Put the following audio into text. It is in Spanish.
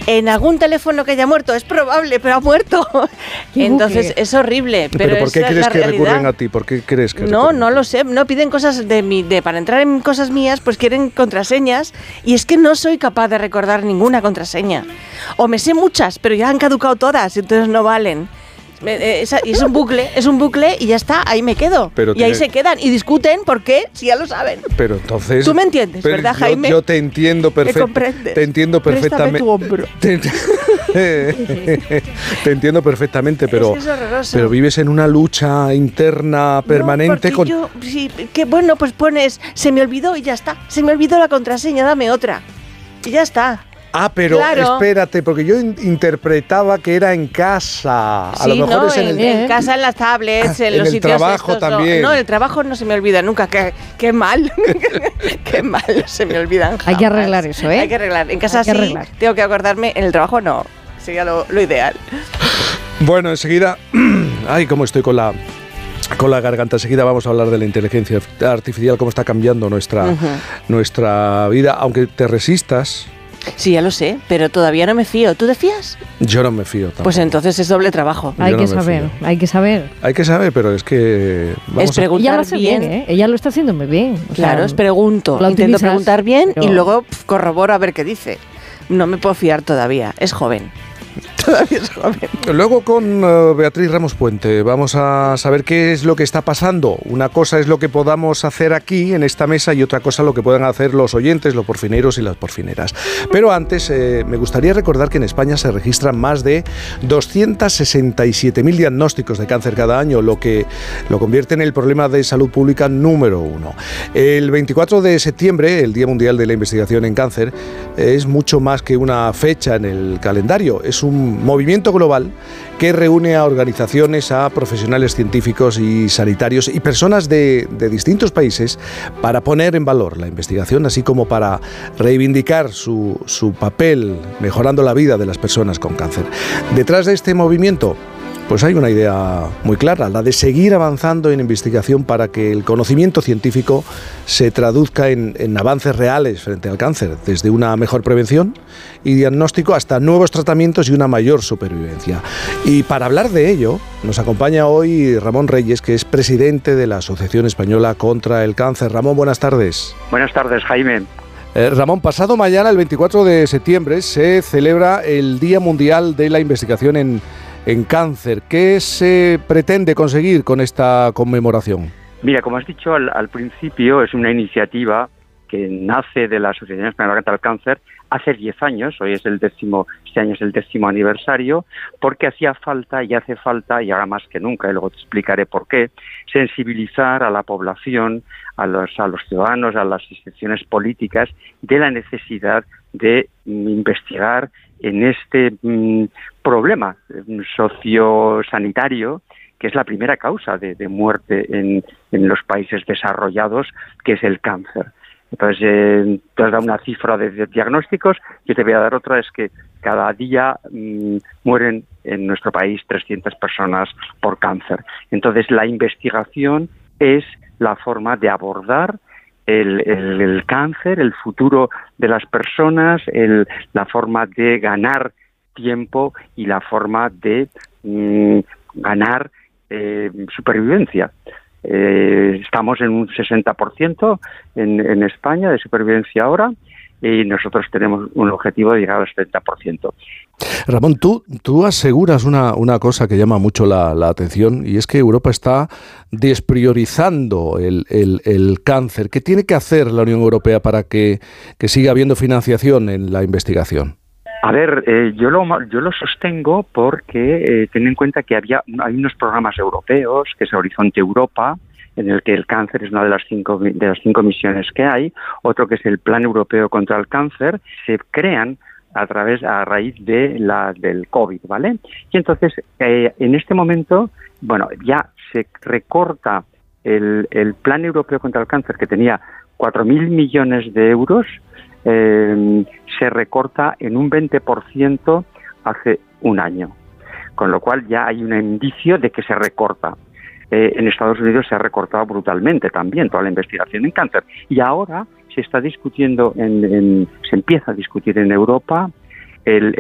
en algún teléfono que haya muerto. Es probable, pero ha muerto. Entonces es horrible. ¿Pero por qué crees que recurren a ti? ¿Por qué crees que no lo sé. No piden cosas para entrar en cosas mías, pues quieren contraseñas. Y es que no soy capaz de recordar ninguna contraseña. O me sé muchas, pero ya han caducado todas, entonces no valen. Y es un bucle y ya está, ahí me quedo. Y ahí se quedan y discuten por qué, si ya lo saben. Pero entonces... Tú me entiendes, ¿verdad, Jaime? Yo te entiendo perfectamente. Te entiendo perfectamente. Préstame tu hombro. Te entiendo perfectamente, pero, es horroroso. Pero vives en una lucha interna permanente no, porque pues pones, se me olvidó y ya está. Se me olvidó la contraseña, dame otra. Y ya está. Pero claro. Espérate, porque yo interpretaba que era en casa. A lo mejor es en casa, en las tablets, en los sitios. En el trabajo también. No, el trabajo no se me olvida nunca. Qué mal. Qué mal se me olvidan. Hay que arreglar eso, ¿eh? Hay que arreglar. En casa sí, tengo que acordarme. En el trabajo no. Sería lo ideal. Bueno, enseguida... Ay, cómo estoy con la garganta. Enseguida vamos a hablar de la inteligencia artificial, cómo está cambiando nuestra vida. Aunque te resistas... Sí, ya lo sé, pero todavía no me fío. ¿Tú te fías? Yo no me fío tampoco. Pues entonces es doble trabajo. Hay que saber. Hay que saber, pero es que... Es preguntar bien. ¿eh? Ella lo está haciendo muy bien. Claro, intento preguntar bien y luego corroboro a ver qué dice. No me puedo fiar todavía, es joven. Todavía es joven. Luego con Beatriz Ramos Puente vamos a saber qué es lo que está pasando. Una cosa es lo que podamos hacer aquí en esta mesa y otra cosa lo que puedan hacer los oyentes, los porfineros y las porfineras. Pero antes me gustaría recordar que en España se registran más de 267.000 diagnósticos de cáncer cada año, lo que lo convierte en el problema de salud pública número 1. El 24 de septiembre, el Día Mundial de la Investigación en Cáncer, es mucho más que una fecha en el calendario. Es un movimiento global que reúne a organizaciones, a profesionales científicos y sanitarios y personas de distintos países para poner en valor la investigación, así como para reivindicar su papel mejorando la vida de las personas con cáncer. Detrás de este movimiento, pues hay una idea muy clara, la de seguir avanzando en investigación para que el conocimiento científico se traduzca en avances reales frente al cáncer, desde una mejor prevención y diagnóstico hasta nuevos tratamientos y una mayor supervivencia. Y para hablar de ello, nos acompaña hoy Ramón Reyes, que es presidente de la Asociación Española contra el Cáncer. Ramón, buenas tardes. Buenas tardes, Jaime. Ramón, pasado mañana, el 24 de septiembre, se celebra el Día Mundial de la Investigación en Cáncer. ¿Qué se pretende conseguir con esta conmemoración? Mira, como has dicho al principio, es una iniciativa que nace de la Asociación Española contra el Cáncer hace 10 años, este año es el 10º aniversario, porque hacía falta y hace falta, y ahora más que nunca, y luego te explicaré por qué, sensibilizar a la población, a los ciudadanos, a las instituciones políticas, de la necesidad de investigar en este problema sociosanitario, que es la primera causa de muerte en los países desarrollados, que es el cáncer. Entonces, te has dado una cifra de diagnósticos, yo te voy a dar otra, es que cada día mueren en nuestro país 300 personas por cáncer. Entonces, la investigación es la forma de abordar el cáncer, el futuro de las personas, la forma de ganar tiempo y la forma de ganar supervivencia. Estamos en un 60% en España de supervivencia ahora y nosotros tenemos un objetivo de llegar al 70%. Ramón, tú aseguras una cosa que llama mucho la atención, y es que Europa está despriorizando el cáncer. ¿Qué tiene que hacer la Unión Europea para que siga habiendo financiación en la investigación? A ver, yo lo sostengo porque ten en cuenta que hay unos programas europeos, que es Horizonte Europa, en el que el cáncer es una de las cinco misiones que hay, otro que es el Plan Europeo contra el Cáncer, se crean a raíz del COVID, ¿vale? Y entonces, en este momento, ya se recorta el Plan Europeo contra el Cáncer, que tenía 4.000 millones de euros, se recorta en un 20% hace un año, con lo cual ya hay un indicio de que se recorta. En Estados Unidos se ha recortado brutalmente también toda la investigación en cáncer, y ahora se está discutiendo se empieza a discutir en Europa el